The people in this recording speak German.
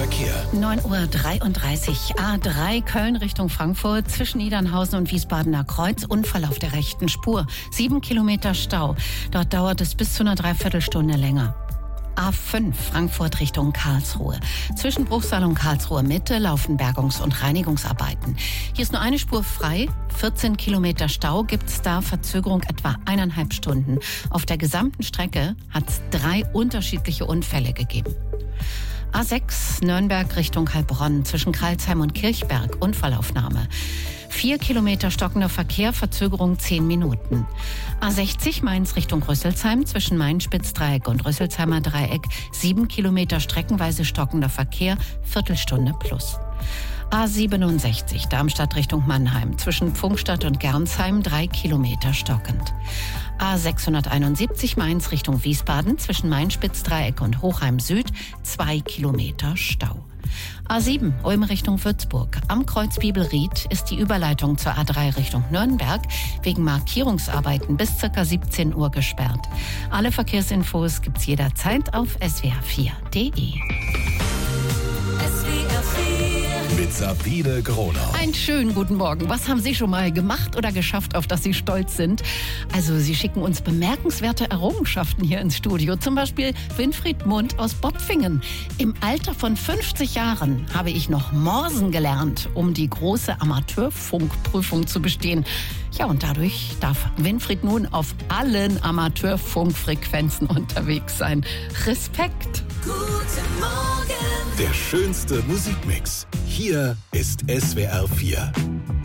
Verkehr. 9:33 Uhr, A3 Köln Richtung Frankfurt, zwischen Niedernhausen und Wiesbadener Kreuz, Unfall auf der rechten Spur. 7 Kilometer Stau. Dort dauert es bis zu einer Dreiviertelstunde länger. A5 Frankfurt Richtung Karlsruhe. Zwischen Bruchsal und Karlsruhe Mitte laufen Bergungs- und Reinigungsarbeiten. Hier ist nur eine Spur frei. 14 Kilometer Stau gibt's da, Verzögerung etwa 1,5 Stunden. Auf der gesamten Strecke hat's 3 unterschiedliche Unfälle gegeben. A6 Nürnberg Richtung Heilbronn, zwischen Crailsheim und Kirchberg, Unfallaufnahme. 4 Kilometer stockender Verkehr, Verzögerung 10 Minuten. A60 Mainz Richtung Rüsselsheim, zwischen Main-Spitz-Dreieck und Rüsselsheimer Dreieck, 7 Kilometer streckenweise stockender Verkehr, Viertelstunde plus. A67 Darmstadt Richtung Mannheim, zwischen Pfungstadt und Gernsheim, 3 Kilometer stockend. A671 Mainz Richtung Wiesbaden, zwischen Main-Spitz-Dreieck und Hochheim Süd, 2 Kilometer Stau. A7 Ulm Richtung Würzburg. Am Kreuz Bibelried ist die Überleitung zur A3 Richtung Nürnberg wegen Markierungsarbeiten bis ca. 17 Uhr gesperrt. Alle Verkehrsinfos gibt's jederzeit auf swr4.de. Mit Sabine Gronau. Einen schönen guten Morgen. Was haben Sie schon mal gemacht oder geschafft, auf das Sie stolz sind? Also Sie schicken uns bemerkenswerte Errungenschaften hier ins Studio. Zum Beispiel Winfried Mund aus Bottfingen. Im Alter von 50 Jahren habe ich noch Morsen gelernt, um die große Amateurfunkprüfung zu bestehen. Ja, und dadurch darf Winfried nun auf allen Amateurfunkfrequenzen unterwegs sein. Respekt. Guten Morgen. Der schönste Musikmix. Hier ist SWR 4.